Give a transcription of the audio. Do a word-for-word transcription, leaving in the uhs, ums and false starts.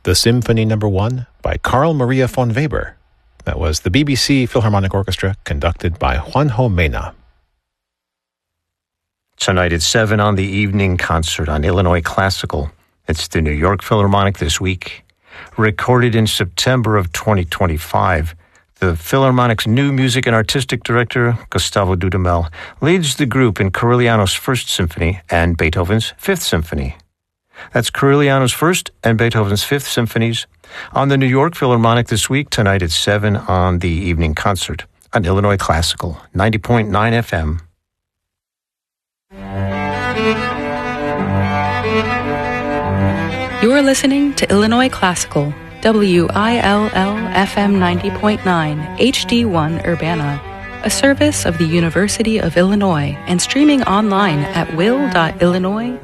the Symphony Number One by Carl Maria von Weber. That was the B B C Philharmonic Orchestra, conducted by Juanjo Mena. Tonight at seven on the evening concert on Illinois Classical. It's the New York Philharmonic this week. Recorded in September of twenty twenty-five, the Philharmonic's new music and artistic director, Gustavo Dudamel, leads the group in Corigliano's First Symphony and Beethoven's Fifth Symphony. That's Corigliano's First and Beethoven's Fifth Symphonies on the New York Philharmonic this week, tonight at seven on the evening concert on Illinois Classical, ninety point nine F M. You're listening to Illinois Classical, W I L L F M ninety point nine, H D one Urbana, a service of the University of Illinois and streaming online at will dot illinois